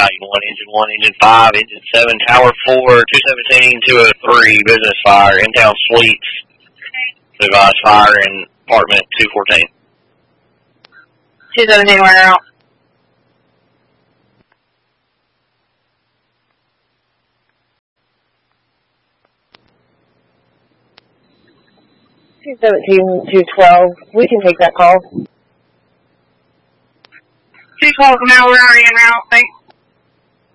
Battalion 1, Engine 5, Engine 7, Tower 4, 217, 203, business fire, in-town suites, advised fire in apartment 214. 217, we're out. We can take that call. 212, now we're already en route, thanks.